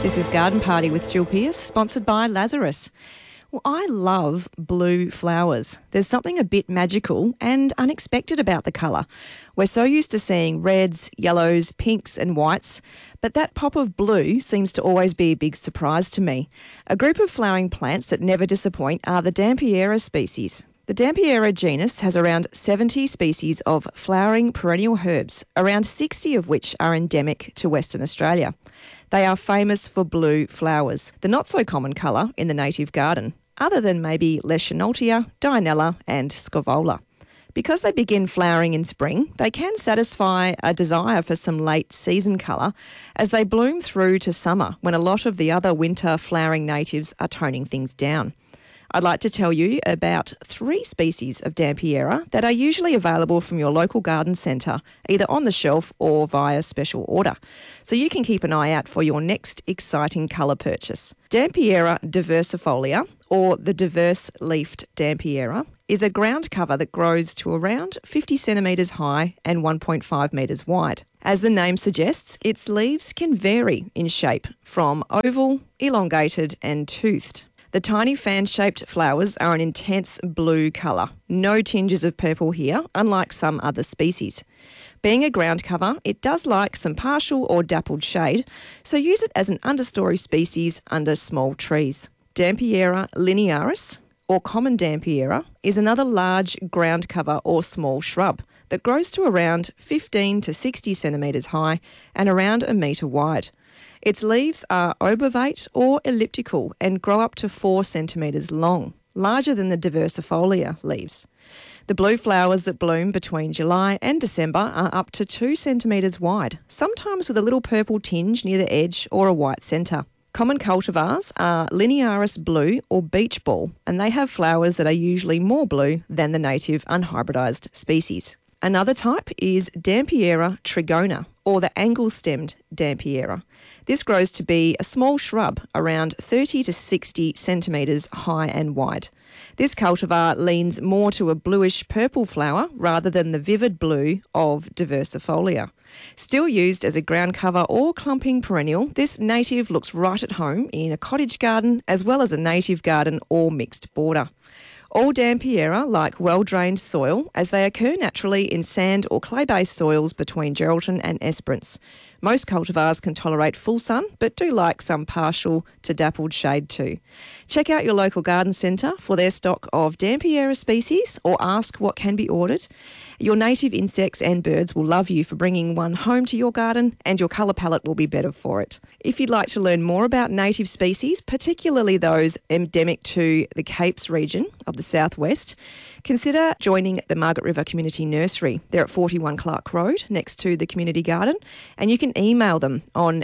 This is Garden Party with Jill Pearce, sponsored by Lazarus. Well, I love blue flowers. There's something a bit magical and unexpected about the colour. We're so used to seeing reds, yellows, pinks and whites, but that pop of blue seems to always be a big surprise to me. A group of flowering plants that never disappoint are the Dampyera species. The Dampyera genus has around 70 species of flowering perennial herbs, around 60 of which are endemic to Western Australia. They are famous for blue flowers, the not-so-common colour in the native garden, other than maybe Leschnaultia, Dianella and Scaevola. Because they begin flowering in spring, they can satisfy a desire for some late season colour as they bloom through to summer when a lot of the other winter flowering natives are toning things down. I'd like to tell you about 3 species of Dampyera that are usually available from your local garden centre, either on the shelf or via special order, so you can keep an eye out for your next exciting colour purchase. Dampyera diversifolia, or the diverse-leafed Dampyera, is a ground cover that grows to around 50 centimetres high and 1.5 metres wide. As the name suggests, its leaves can vary in shape from oval, elongated and toothed. The tiny fan-shaped flowers are an intense blue colour. No tinges of purple here, unlike some other species. Being a ground cover, it does like some partial or dappled shade, so use it as an understory species under small trees. Dampyera linearis, or common Dampyera, is another large ground cover or small shrub that grows to around 15 to 60 centimetres high and around a metre wide. Its leaves are obovate or elliptical and grow up to 4 centimetres long, larger than the diversifolia leaves. The blue flowers that bloom between July and December are up to 2 centimetres wide, sometimes with a little purple tinge near the edge or a white centre. Common cultivars are Linearis blue or beach ball, and they have flowers that are usually more blue than the native unhybridised species. Another type is Dampyera trigona, or the angle-stemmed Dampyera. This grows to be a small shrub around 30 to 60 centimetres high and wide. This cultivar leans more to a bluish purple flower rather than the vivid blue of diversifolia. Still used as a ground cover or clumping perennial, this native looks right at home in a cottage garden as well as a native garden or mixed border. All Dampyera like well-drained soil as they occur naturally in sand or clay-based soils between Geraldton and Esperance. Most cultivars can tolerate full sun, but do like some partial to dappled shade too. Check out your local garden centre for their stock of Dampyera species or ask what can be ordered. Your native insects and birds will love you for bringing one home to your garden, and your colour palette will be better for it. If you'd like to learn more about native species, particularly those endemic to the Capes region of the southwest, consider joining the Margaret River Community Nursery. They're at 41 Clark Road next to the community garden, and you can email them on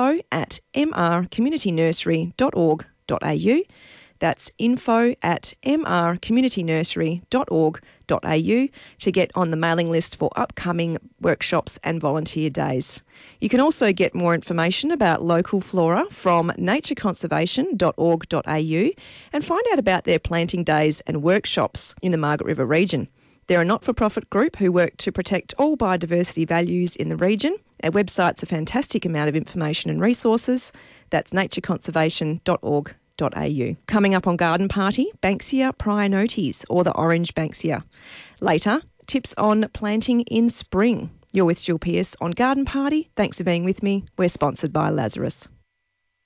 info@mrcommunitynursery.org.au. That's info@mrcommunitynursery.org.au to get on the mailing list for upcoming workshops and volunteer days. You can also get more information about local flora from natureconservation.org.au and find out about their planting days and workshops in the Margaret River region. They're a not-for-profit group who work to protect all biodiversity values in the region. Their website's a fantastic amount of information and resources. That's natureconservation.org.au. Coming up on Garden Party, Banksia prionotes, or the orange Banksia. Later, tips on planting in spring. You're with Jill Pearce on Garden Party. Thanks for being with me. We're sponsored by Lazarus.